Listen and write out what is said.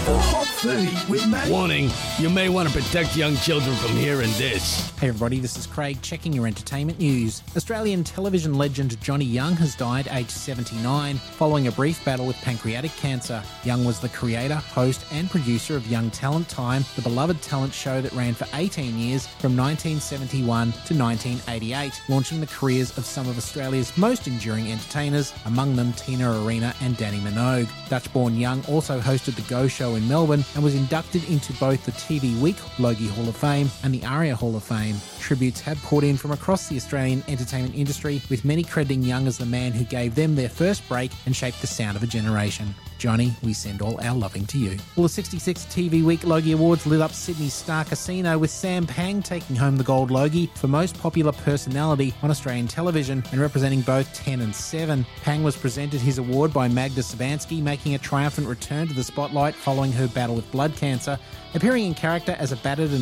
The Hot 30 with Matt. Warning, you may want to protect young children from hearing this. Hey everybody, this is Craig checking your entertainment news. Australian television legend Johnny Young has died aged 79 following a brief battle with pancreatic cancer. Young was the creator, host and producer of Young Talent Time, the beloved talent show that ran for 18 years from 1971 to 1988, launching the careers of some of Australia's most enduring entertainers, among them Tina Arena and Danny Minogue. Dutch-born Young also hosted The Go Show in Melbourne and was inducted into both the TV Week Logie Hall of Fame and the ARIA Hall of Fame. Tributes have poured in from across the Australian entertainment industry, with many crediting Young as the man who gave them their first break and shaped the sound of a generation. Johnny, we send all our loving to you. Well, the 66th TV Week Logie Awards lit up Sydney's Star Casino, with Sam Pang taking home the gold Logie for most popular personality on Australian television and representing both 10 and 7. Pang was presented his award by Magda Szubanski, making a triumphant return to the spotlight following her battle with blood cancer, appearing in character as a battered and